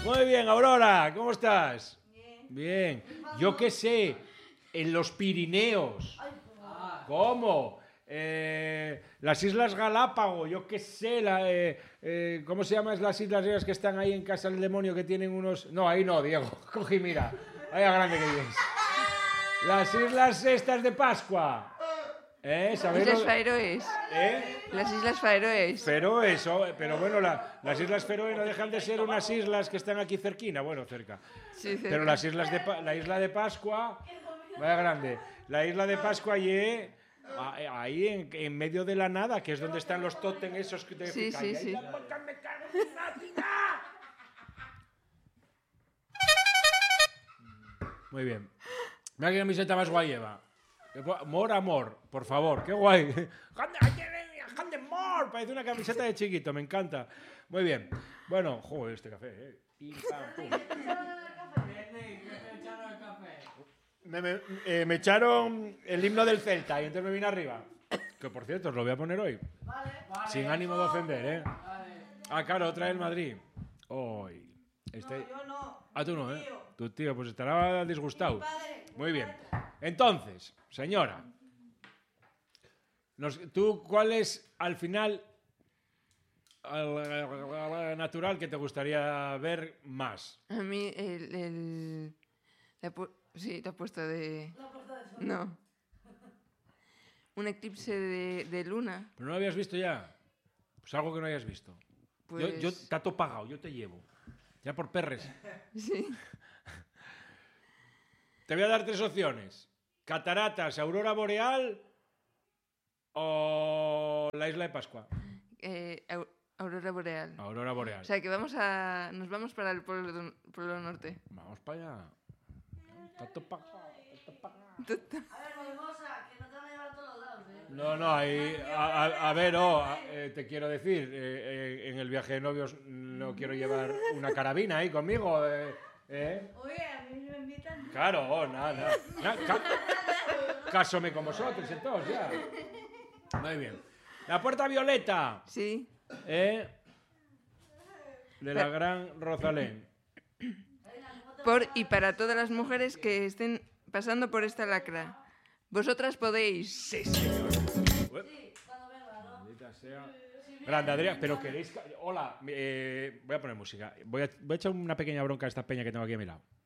Muy bien, Aurora, ¿cómo estás? Bien. Yo qué sé, en los Pirineos. ¿Cómo? Las Islas Galápagos, yo qué sé, ¿cómo se llaman las islas esas que están ahí en Casa del Demonio que tienen unos... No, ahí no, Diego, cogí, mira, ahí a grande que vienes. Las islas estas de Pascua. ¿Sabéis Islas Faroes. Las Islas Faroes. Feroes, pero bueno, las Islas Feroe no dejan de ser unas islas que están aquí cerquina, bueno, cerca. Sí, cerca. Pero las islas la isla de Pascua, vaya grande, la isla de Pascua y ahí en medio de la nada, que es donde están los tótem esos que te Sí, sí, sí. Muy bien. Mira qué camiseta más guay lleva. More amor, por favor, qué guay. Hand more, parece una camiseta de chiquito, me encanta. Muy bien. Bueno, joder, este café, Pim, pam, pum. Me echaron el himno del Celta y entonces me vine arriba. Que por cierto, os lo voy a poner hoy. Vale. Sin ánimo de ofender, Vale. Claro, otra del Madrid. Hoy. No, yo no. Tú no, Tu tío, pues estará disgustado. Muy bien. Entonces, señora, ¿tú cuál es al final natural que te gustaría ver más? A mí sí, te ha puesto de... No. Un eclipse de luna. ¿Pero no lo habías visto ya? Pues algo que no hayas visto. Pues... Yo tato pagado, yo te llevo. Ya por perres. Sí. Te voy a dar 3 opciones. Cataratas, aurora boreal o la isla de Pascua. Aurora boreal. Aurora boreal. O sea, que nos vamos para el polo norte. Vamos para allá. Tato pagado. A ver, Mariposa, que no te van a llevar a todos lados, No, ahí... A ver, te quiero decir, en el viaje de novios no quiero llevar una carabina ahí conmigo, Oye, a mí me invitan. Claro, nada. Cásome con vosotros entonces, ya. Muy bien. La puerta violeta. Sí. De la gran Rosalén. Por y para todas las mujeres que estén pasando por esta lacra. Vosotras podéis. Sí, señor. Sí, cuando venga, ¿no? Maldita sea. Grande, Adrián, pero queréis... Hola, voy a poner música. Voy a echar una pequeña bronca a esta peña que tengo aquí a mi lado.